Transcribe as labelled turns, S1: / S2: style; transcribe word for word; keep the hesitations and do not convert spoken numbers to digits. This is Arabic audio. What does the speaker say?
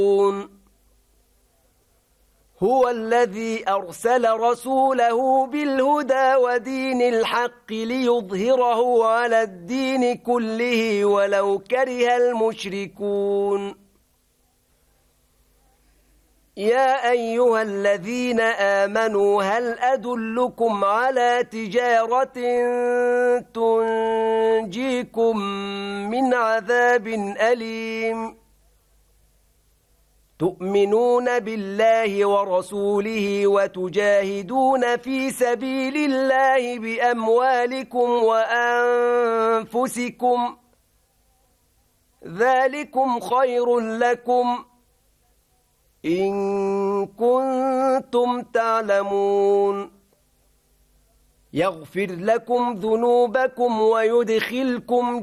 S1: هو الذي أرسل رسوله بالهدى ودين الحق ليظهره على الدين كله ولو كره المشركون. يا أيها الذين آمنوا هل أدلكم على تجارة تنجيكم من عذاب أليم تؤمنون بالله ورسوله وتجاهدون في سبيل الله بأموالكم وأنفسكم ذلكم خير لكم إن كنتم تعلمون. يغفر لكم ذنوبكم ويدخلكم